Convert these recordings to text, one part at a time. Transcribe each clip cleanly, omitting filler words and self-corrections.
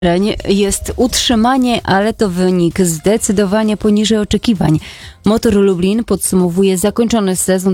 Jest utrzymanie, ale to wynik zdecydowanie poniżej oczekiwań. Motor Lublin podsumowuje zakończony sezon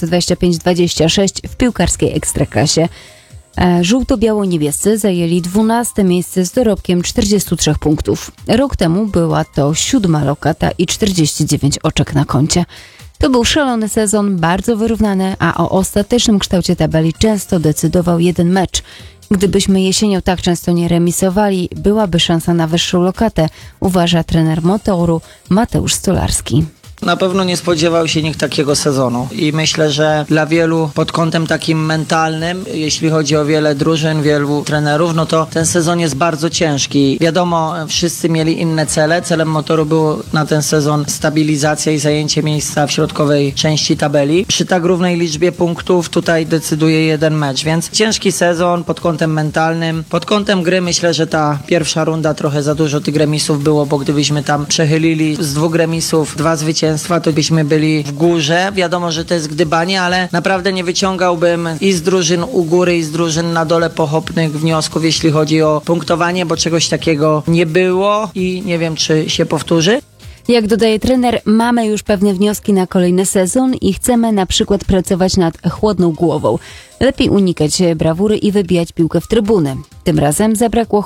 2025-26 w piłkarskiej Ekstraklasie. Żółto-biało-niebiescy zajęli 12. miejsce z dorobkiem 43 punktów. Rok temu była to 7. lokata i 49 oczek na koncie. To był szalony sezon, bardzo wyrównany, a o ostatecznym kształcie tabeli często decydował jeden mecz. Gdybyśmy jesienią tak często nie remisowali, byłaby szansa na wyższą lokatę, uważa trener Motoru Mateusz Stolarski. Na pewno nie spodziewał się nikt takiego sezonu i myślę, że dla wielu pod kątem takim mentalnym, jeśli chodzi o wiele drużyn, wielu trenerów, no to ten sezon jest bardzo ciężki. Wiadomo, wszyscy mieli inne cele. Celem Motoru było na ten sezon stabilizacja i zajęcie miejsca w środkowej części tabeli. Przy tak równej liczbie punktów tutaj decyduje jeden mecz, więc ciężki sezon pod kątem mentalnym. Pod kątem gry myślę, że ta pierwsza runda trochę za dużo tych remisów było, bo gdybyśmy tam przechylili z 2 remisów 2 zwycięstwa, to byśmy byli w górze. Wiadomo, że to jest gdybanie, ale naprawdę nie wyciągałbym i z drużyn u góry, i z drużyn na dole pochopnych wniosków, jeśli chodzi o punktowanie, bo czegoś takiego nie było i nie wiem, czy się powtórzy. Jak dodaje trener, mamy już pewne wnioski na kolejny sezon i chcemy na przykład pracować nad chłodną głową. Lepiej unikać brawury i wybijać piłkę w trybuny. Tym razem zabrakło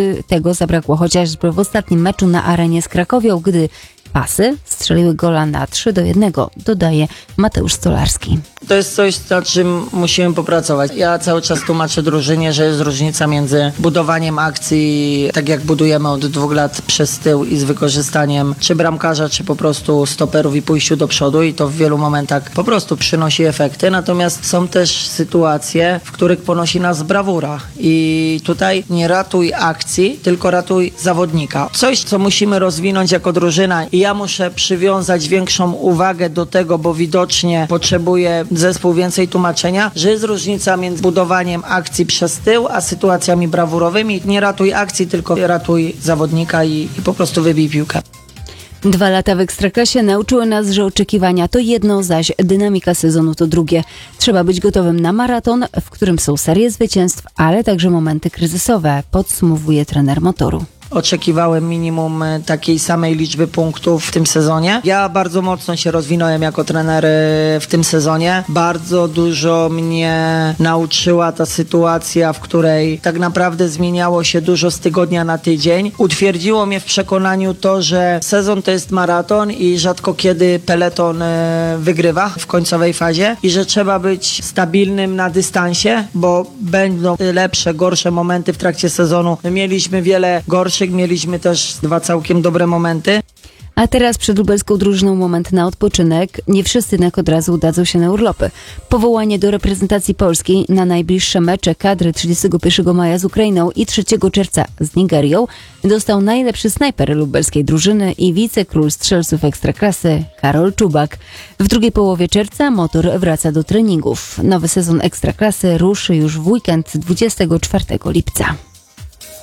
chociażby w ostatnim meczu na arenie z Krakowią, gdy pasy strzeliły gola na 3-1, dodaje Mateusz Stolarski. To jest coś, nad czym musimy popracować. Ja cały czas tłumaczę drużynie, że jest różnica między budowaniem akcji, tak jak budujemy od 2 lat przez tył i z wykorzystaniem czy bramkarza, czy po prostu stoperów i pójściu do przodu i to w wielu momentach po prostu przynosi efekty. Natomiast są też sytuacje, w których ponosi nas brawura i tutaj nie ratuj akcji, tylko ratuj zawodnika. Coś, co musimy rozwinąć jako drużyna i ja muszę przywiązać większą uwagę do tego, bo widocznie potrzebuje zespół więcej tłumaczenia, że jest różnica między budowaniem akcji przez tył, a sytuacjami brawurowymi. Nie ratuj akcji, tylko ratuj zawodnika i po prostu wybij piłkę. 2 lata w Ekstraklasie nauczyły nas, że oczekiwania to jedno, zaś dynamika sezonu to drugie. Trzeba być gotowym na maraton, w którym są serie zwycięstw, ale także momenty kryzysowe, podsumowuje trener Motoru. Oczekiwałem minimum takiej samej liczby punktów w tym sezonie. Ja bardzo mocno się rozwinąłem jako trener w tym sezonie. Bardzo dużo mnie nauczyła ta sytuacja, w której tak naprawdę zmieniało się dużo z tygodnia na tydzień. Utwierdziło mnie w przekonaniu to, że sezon to jest maraton i rzadko kiedy peleton wygrywa w końcowej fazie i że trzeba być stabilnym na dystansie, bo będą lepsze, gorsze momenty w trakcie sezonu. My mieliśmy wiele gorszych, mieliśmy też 2 całkiem dobre momenty. A teraz przed lubelską drużyną moment na odpoczynek. Nie wszyscy jednak od razu udadzą się na urlopy. Powołanie do reprezentacji polskiej na najbliższe mecze kadry 31 maja z Ukrainą i 3 czerwca z Nigerią dostał najlepszy snajper lubelskiej drużyny i wicekról strzelców Ekstraklasy Karol Czubak. W drugiej połowie czerwca Motor wraca do treningów. Nowy sezon Ekstraklasy ruszy już w weekend 24 lipca.